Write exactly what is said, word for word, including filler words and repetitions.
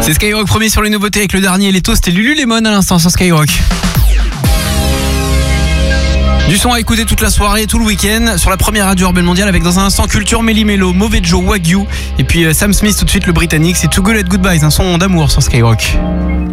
C'est Skyrock premier sur les nouveautés avec le dernier, les toasts et Lululemon à l'instant sur Skyrock. Du son à écouter toute la soirée, tout le week-end sur la première radio urbaine mondiale avec dans un instant Culture, Melly Mello, Mauvais Joe, Wagyu et puis Sam Smith tout de suite le britannique, c'est Too Good at Goodbye, un son d'amour sur Skyrock.